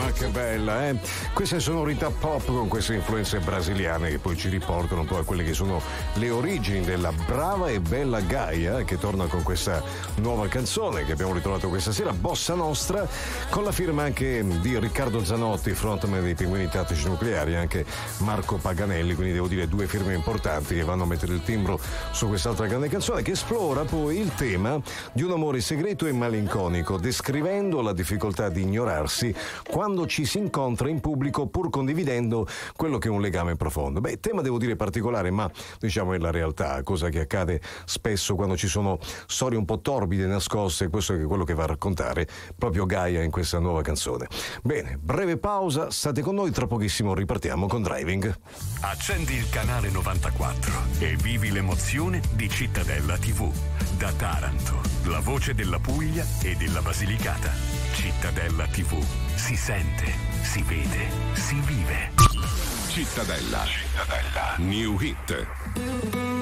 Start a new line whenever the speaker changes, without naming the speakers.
che bella, eh? Queste sonorità pop con queste influenze brasiliane che poi ci riportano un po' a quelle che sono le origini della brava e bella Gaia, che torna con questa nuova canzone che abbiamo ritrovato questa sera, Bossa Nostra, con la firma anche di Riccardo Zanotti, frontman dei Pinguini Tattici Nucleari, anche Marco Paganelli, quindi devo dire due firme importanti che vanno a mettere il timbro su quest'altra grande canzone che esplora poi il tema di un amore segreto e malinconico, descrivendo la difficoltà di ignorarsi quando ci si incontra in pubblico pur condividendo quello che è un legame profondo. Beh, tema devo dire particolare, ma diciamo è la realtà, cosa che accade spesso quando ci sono storie un po' torbide, nascoste. Questo è quello che va a raccontare proprio Gaia in questa nuova canzone. Bene, breve pausa, state con noi, tra pochissimo ripartiamo con Driving.
Accendi il canale 94 e vivi l'emozione di Cittadella TV. Da Taranto, la voce della Puglia e della Basilicata. Cittadella TV. Si sente, si vede, si vive.
Cittadella. New Hit.